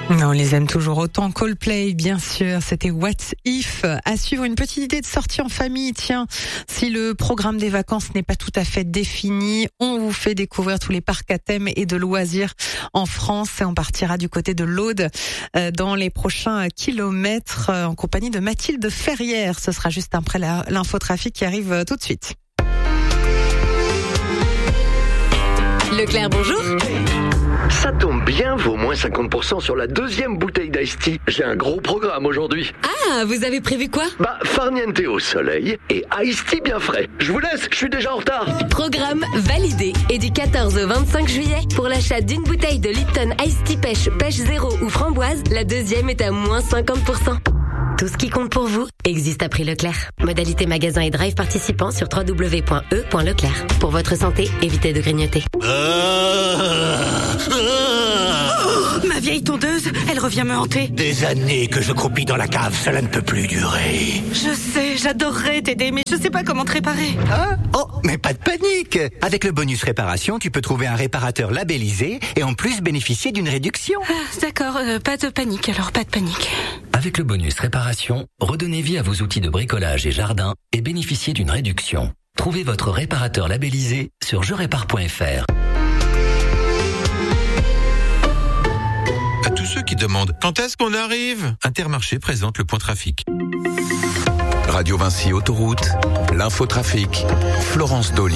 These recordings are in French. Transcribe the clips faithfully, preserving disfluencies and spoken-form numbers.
On les aime toujours autant. Coldplay, bien sûr. C'était What If. À suivre, une petite idée de sortie en famille. Tiens, si le programme des vacances n'est pas tout à fait défini, on vous fait découvrir tous les parcs à thème et de loisirs en France. Et on partira du côté de l'Aude dans les prochains kilomètres en compagnie de Mathilde Ferrière. Ce sera juste après la, l'infotrafic qui arrive tout de suite. Leclerc, bonjour. Ça tombe bien, vaut moins cinquante pour cent sur la deuxième bouteille d'Ice Tea. J'ai un gros programme aujourd'hui. Ah, vous avez prévu quoi? Bah, farniente au soleil et Ice Tea bien frais. Je vous laisse, je suis déjà en retard. Programme validé. Et du quatorze au vingt-cinq juillet, pour l'achat d'une bouteille de Lipton Ice Tea Pêche, Pêche Zéro ou Framboise, la deuxième est à moins cinquante pour cent. Tout ce qui compte pour vous existe à prix Leclerc. Modalité magasin et drive participants sur w w w point e point leclerc. Pour votre santé, évitez de grignoter. Oh, ma vieille tondeuse, elle revient me hanter. Des années que je croupis dans la cave, cela ne peut plus durer. Je sais, j'adorerais t'aider, mais je sais pas comment te réparer. Ah, oh, mais pas de panique. Avec le bonus réparation, tu peux trouver un réparateur labellisé et en plus bénéficier d'une réduction. Ah, d'accord, euh, pas de panique alors, pas de panique. Avec le bonus réparation, redonnez vie à vos outils de bricolage et jardin et bénéficiez d'une réduction. Trouvez votre réparateur labellisé sur je répare point f r. À tous ceux qui demandent quand est-ce qu'on arrive, Intermarché présente le point trafic. Radio Vinci Autoroute, l'infotrafic, Florence Dolly.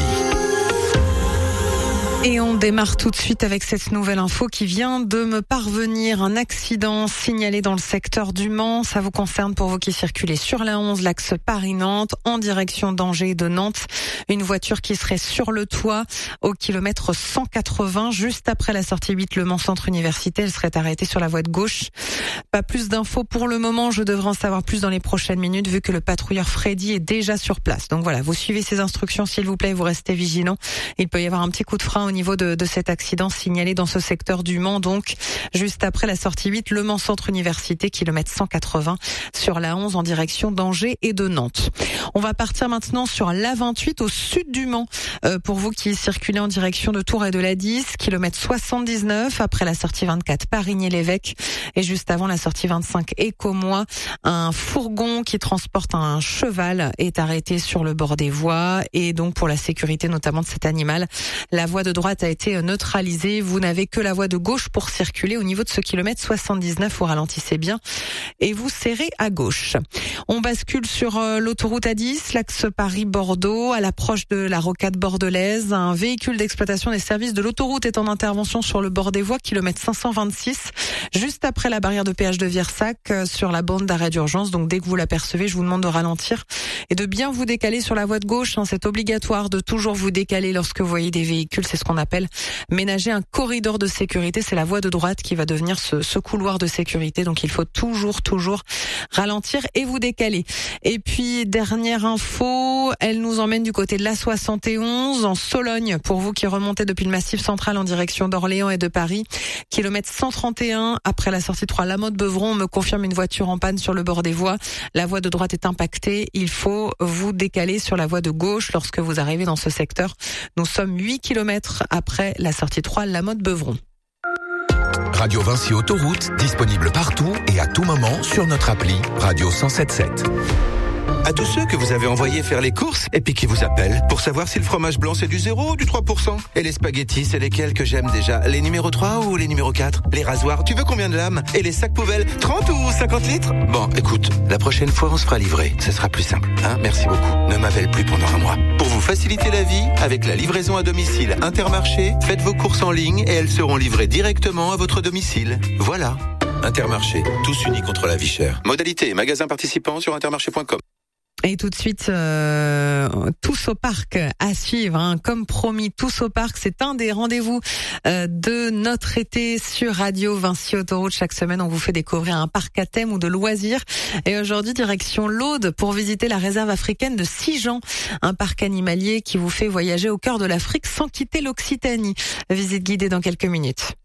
Et on démarre tout de suite avec cette nouvelle info qui vient de me parvenir. Un accident signalé dans le secteur du Mans. Ça vous concerne pour vous qui circulez sur la onze, l'axe Paris-Nantes, en direction d'Angers et de Nantes. Une voiture qui serait sur le toit au kilomètre cent quatre-vingts, juste après la sortie huit Le Mans Centre Université. Elle serait arrêtée sur la voie de gauche. Pas plus d'infos pour le moment. Je devrais en savoir plus dans les prochaines minutes vu que le patrouilleur Freddy est déjà sur place. Donc voilà, vous suivez ces instructions s'il vous plaît, vous restez vigilants. Il peut y avoir un petit coup de frein au niveau de, de cet accident signalé dans ce secteur du Mans, donc juste après la sortie huit Le Mans Centre Université, kilomètre cent quatre-vingts sur la onze en direction d'Angers et de Nantes. On va partir maintenant sur l'A vingt-huit au sud du Mans, euh, pour vous qui circulez en direction de Tours et de la dix, kilomètre soixante-dix-neuf après la sortie vingt-quatre Parigny-l'Évêque et juste avant la sortie vingt-cinq Écomois. Un fourgon qui transporte un cheval est arrêté sur le bord des voies et donc pour la sécurité notamment de cet animal, la voie de droite a été neutralisée. Vous n'avez que la voie de gauche pour circuler au niveau de ce kilomètre soixante-dix-neuf. Vous ralentissez bien et vous serrez à gauche. On bascule sur l'autoroute A dix, l'axe Paris-Bordeaux, à l'approche de la rocade bordelaise. Un véhicule d'exploitation des services de l'autoroute est en intervention sur le bord des voies, kilomètre cinq cent vingt-six, juste après la barrière de péage de Virsac, sur la bande d'arrêt d'urgence. Donc dès que vous l'apercevez, je vous demande de ralentir et de bien vous décaler sur la voie de gauche. C'est obligatoire de toujours vous décaler lorsque vous voyez des véhicules. C'est ce qu'on appelle ménager un corridor de sécurité. C'est la voie de droite qui va devenir ce, ce couloir de sécurité. Donc il faut toujours, toujours ralentir et vous décaler. Et puis dernière info, elle nous emmène du côté de l'A soixante et onze en Sologne. Pour vous qui remontez depuis le Massif central en direction d'Orléans et de Paris, kilomètre cent trente et un après la sortie trois La Motte-Beuvron, on me confirme une voiture en panne sur le bord des voies. La voie de droite est impactée. Il faut vous décaler sur la voie de gauche lorsque vous arrivez dans ce secteur. Nous sommes huit kilomètres après la sortie trois La Motte-Beuvron. Radio Vinci Autoroute, disponible partout et à tout moment sur notre appli Radio cent sept sept. À tous ceux que vous avez envoyés faire les courses et puis qui vous appellent pour savoir si le fromage blanc c'est du zéro ou du trois pour cent. Et les spaghettis, c'est lesquels que j'aime déjà? Les numéros trois ou les numéros quatre? Les rasoirs, tu veux combien de lames? Et les sacs poubelles, trente ou cinquante litres? Bon, écoute, la prochaine fois on se fera livrer. Ce sera plus simple, hein? Merci beaucoup. Ne m'appelle plus pendant un mois. Pour vous faciliter la vie, avec la livraison à domicile Intermarché, faites vos courses en ligne et elles seront livrées directement à votre domicile. Voilà. Intermarché, tous unis contre la vie chère. Modalité et magasin participant sur intermarché point com. Et tout de suite, euh, tous au parc à suivre, hein. Comme promis, tous au parc, c'est un des rendez-vous euh, de notre été sur Radio Vinci Autoroute. Chaque semaine, on vous fait découvrir un parc à thème ou de loisirs. Et aujourd'hui, direction l'Aude pour visiter la réserve africaine de Sijan, un parc animalier qui vous fait voyager au cœur de l'Afrique sans quitter l'Occitanie. Visite guidée dans quelques minutes.